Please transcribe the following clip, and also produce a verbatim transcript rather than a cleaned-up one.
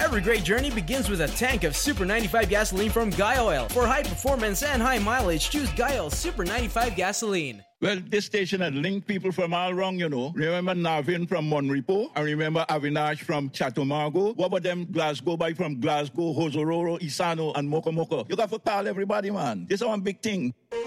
Every great journey begins with a tank of Super ninety-five gasoline from Guy Oil. For high performance and high mileage, choose Guy Oil Super ninety-five gasoline. Well, this station had linked people from all around, you know. Remember Navin from Monrepo? I remember Avinash from Chateau Margaux. What about them Glasgow boy from Glasgow, Hosororo, Isano, and Mokomoko? You got to call everybody, man. This is one big thing.